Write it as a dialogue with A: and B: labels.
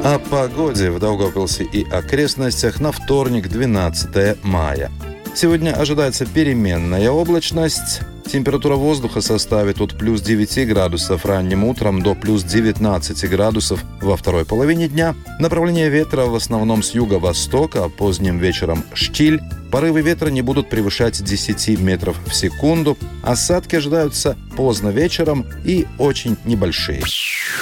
A: О погоде в Даугавпилсе и окрестностях на вторник, 12 мая. Сегодня ожидается переменная облачность. Температура воздуха составит от плюс 9 градусов ранним утром до плюс 19 градусов во второй половине дня. Направление ветра в основном с юго-востока, а поздним вечером штиль. Порывы ветра не будут превышать 10 метров в секунду. Осадки ожидаются поздно вечером и очень небольшие.